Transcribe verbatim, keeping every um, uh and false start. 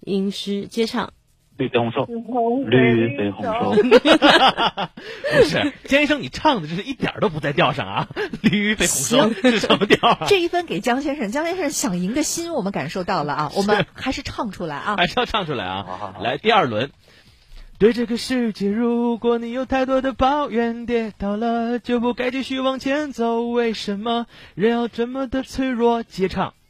吟诗接唱。 绿肥红瘦，绿肥红瘦。 不是，江先生，你唱的这是一点都不在调上啊！绿肥红瘦是什么调啊？ 这一分给江先生，江先生想赢的心我们感受到了啊，我们还是唱出来啊， 还是要唱出来啊！ 好好好来第二轮。对这个世界，如果你有太多的抱怨，跌倒了就不该继续往前走。为什么人要这么的脆弱？接唱。